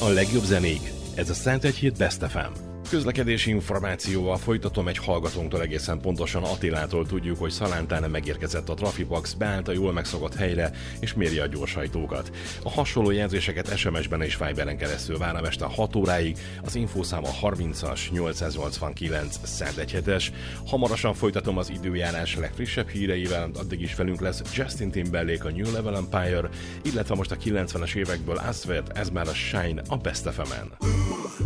A legjobb zenék. Ez a Szentegyhíd Best FM. Közlekedési információval folytatom, egy hallgatónktól egészen pontosan, Attilától tudjuk, hogy Szalántán megérkezett a Trafipax, beállt a jól megszokott helyre és méri a gyorsajtókat. A hasonló jelzéseket SMS-ben és Viberen keresztül várom este 6 óráig, az infószám a 30-as 889 117-es. Hamarosan folytatom az időjárás legfrissebb híreivel, addig is velünk lesz Justin Timberlake, a New Level Empire, illetve most a 90-es évekből Asphalt, ez már a Shine a Best FM-en.